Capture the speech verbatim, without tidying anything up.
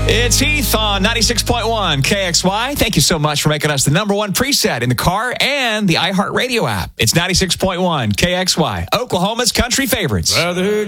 It's Heath on ninety-six point one K X Y. Thank you so much for making us the number one preset in the car and the iHeartRadio app. It's ninety-six point one K X Y, Oklahoma's country favorites. Brother